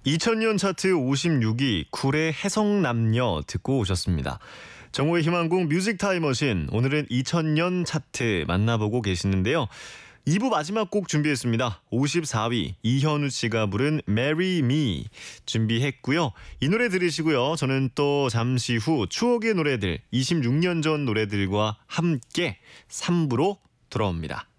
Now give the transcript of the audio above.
2000년 차트 56위 쿨의 해성남녀 듣고 오셨습니다. 정오의 희망곡 뮤직 타임머신, 오늘은 2000년 차트 만나보고 계시는데요. 2부 마지막 곡 준비했습니다. 54위 이현우 씨가 부른 Marry Me 준비했고요. 이 노래 들으시고요. 저는 또 잠시 후 추억의 노래들, 26년 전 노래들과 함께 3부로 돌아옵니다.